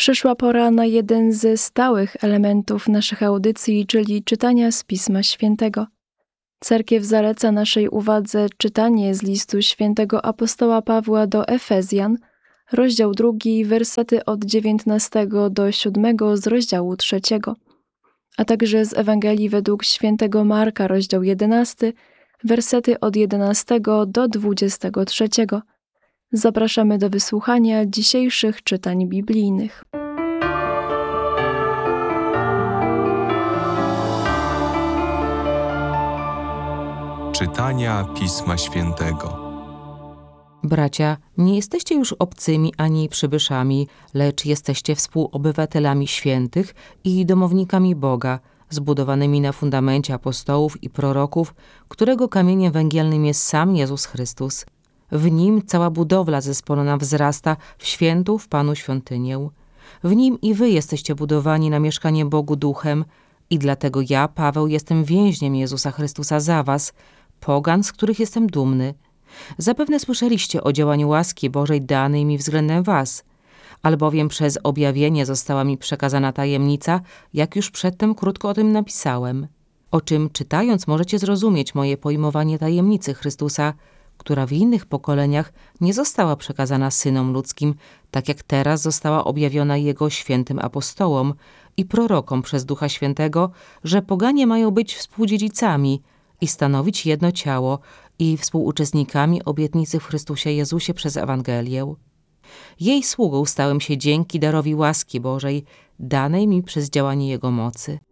Przyszła pora na jeden ze stałych elementów naszych audycji, czyli czytania z Pisma Świętego. Cerkiew zaleca naszej uwadze czytanie z listu świętego apostoła Pawła do Efezjan, rozdział 2, wersety od 19 do 7 z rozdziału 3, a także z Ewangelii według świętego Marka, rozdział 11, wersety od 11 do 23. Zapraszamy do wysłuchania dzisiejszych czytań biblijnych. Czytania Pisma Świętego. Bracia, nie jesteście już obcymi ani przybyszami, lecz jesteście współobywatelami świętych i domownikami Boga, zbudowanymi na fundamencie apostołów i proroków, którego kamieniem węgielnym jest sam Jezus Chrystus. W Nim cała budowla zespolona wzrasta w świętą w Panu świątynię. W Nim i wy jesteście budowani na mieszkanie Bogu Duchem i dlatego ja, Paweł, jestem więźniem Jezusa Chrystusa za was, pogan, z których jestem dumny. Zapewne słyszeliście o działaniu łaski Bożej danej mi względem was, albowiem przez objawienie została mi przekazana tajemnica, jak już przedtem krótko o tym napisałem. O czym czytając możecie zrozumieć moje pojmowanie tajemnicy Chrystusa, która w innych pokoleniach nie została przekazana synom ludzkim, tak jak teraz została objawiona Jego świętym apostołom i prorokom przez Ducha Świętego, że poganie mają być współdziedzicami i stanowić jedno ciało i współuczestnikami obietnicy w Chrystusie Jezusie przez Ewangelię. Jej sługą stałem się dzięki darowi łaski Bożej, danej mi przez działanie Jego mocy.